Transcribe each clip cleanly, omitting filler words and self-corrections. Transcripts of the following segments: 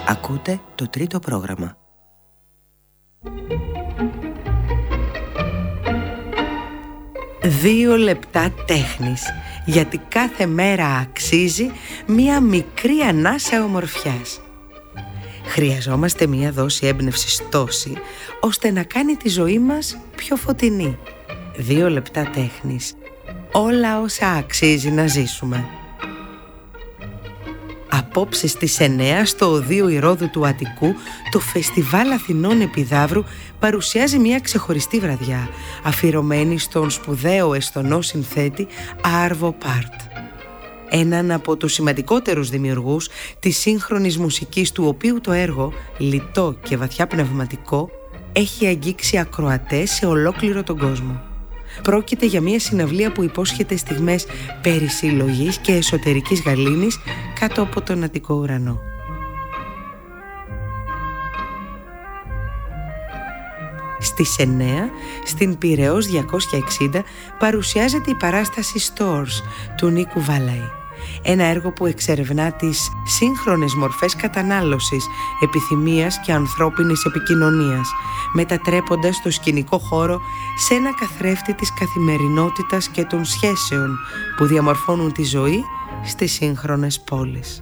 Ακούτε το τρίτο πρόγραμμα. Δύο λεπτά τέχνης, γιατί κάθε μέρα αξίζει μία μικρή ανάσα ομορφιάς. Χρειαζόμαστε μία δόση έμπνευσης τόση, ώστε να κάνει τη ζωή μας πιο φωτεινή. 2 λεπτά τέχνης, όλα όσα αξίζει να ζήσουμε. Απόψε στις 9 στο Οδείο Ηρώδου του Αττικού, το Φεστιβάλ Αθηνών Επιδαύρου παρουσιάζει μια ξεχωριστή βραδιά, αφιερωμένη στον σπουδαίο εσθονό συνθέτη Άρβο Πάρτ. Έναν από τους σημαντικότερους δημιουργούς της σύγχρονης μουσικής, του οποίου το έργο, λιτό και βαθιά πνευματικό, έχει αγγίξει ακροατές σε ολόκληρο τον κόσμο. Πρόκειται για μια συναυλία που υπόσχεται στιγμές περισυλλογής και εσωτερικής γαλήνης κάτω από τον Αττικό ουρανό. Στις 9, στην Πειραιώς 260, παρουσιάζεται η παράσταση Stores του Νίκου Βάλαη. Ένα έργο που εξερευνά τις σύγχρονες μορφές κατανάλωσης, επιθυμίας και ανθρώπινης επικοινωνίας, μετατρέποντας το σκηνικό χώρο σε ένα καθρέφτη της καθημερινότητας και των σχέσεων που διαμορφώνουν τη ζωή στις σύγχρονες πόλεις.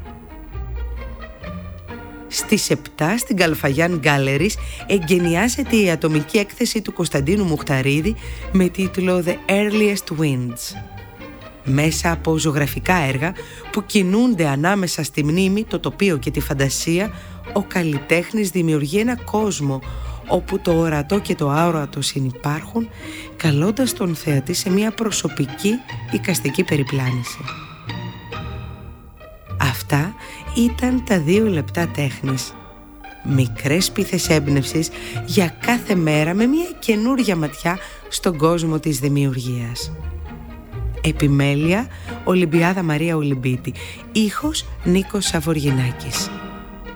Στις 7, στην Καλφαγιάν Galleries, εγκαινιάζεται η ατομική έκθεση του Κωνσταντίνου Μουχταρίδη με τίτλο The Earliest Winds. Μέσα από ζωγραφικά έργα που κινούνται ανάμεσα στη μνήμη, το τοπίο και τη φαντασία, ο καλλιτέχνης δημιουργεί ένα κόσμο όπου το ορατό και το αόρατο συνυπάρχουν, καλώντας τον θεατή σε μια προσωπική εικαστική περιπλάνηση. Αυτά ήταν τα 2 λεπτά τέχνης. Μικρές πίθες έμπνευσης για κάθε μέρα με μια καινούρια ματιά στον κόσμο της δημιουργίας. Επιμέλεια Ολυμπιάδα Μαρία Ολυμπίτη. Ήχος Νίκος Σαβοργινάκης.